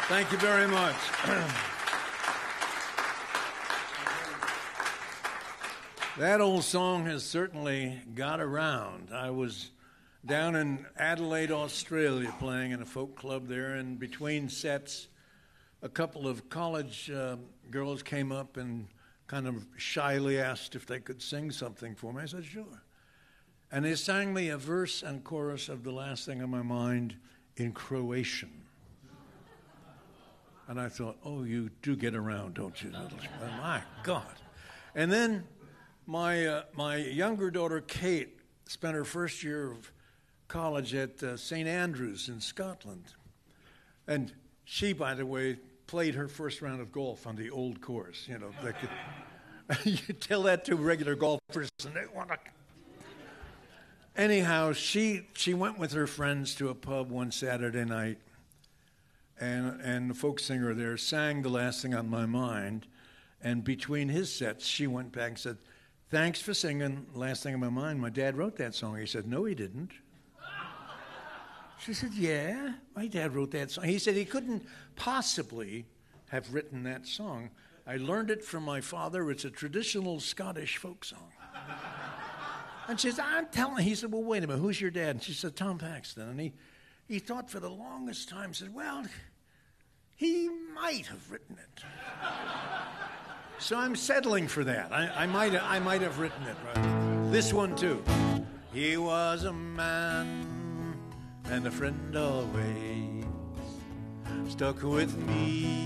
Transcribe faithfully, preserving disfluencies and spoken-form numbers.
Thank you very much. That old song has certainly got around. I was down in Adelaide, Australia, playing in a folk club there, and between sets, a couple of college uh, girls came up and kind of shyly asked if they could sing something for me. I said, sure. And they sang me a verse and chorus of The Last Thing on My Mind in Croatian. And I thought, oh, you do get around, don't you? Oh, my God. And then my uh, my younger daughter, Kate, spent her first year of college at uh, Saint Andrews in Scotland. And she, by the way, played her first round of golf on the old course. You know, they could, you tell that to regular golfers and they want to. Anyhow, she she went with her friends to a pub one Saturday night, and and the folk singer there sang The Last Thing on My Mind, and between his sets, she went back and said, thanks for singing Last Thing on My Mind. My dad wrote that song. He said, no, he didn't. She said, yeah, my dad wrote that song. He said he couldn't possibly have written that song. I learned it from my father. It's a traditional Scottish folk song. And she said, I'm telling. He said, well, wait a minute, who's your dad? And she said, Tom Paxton. And he, he thought for the longest time, said, well, he might have written it. So I'm settling for that. I, I might I might have written it. Right? This one, too. He was a man and a friend always, stuck with me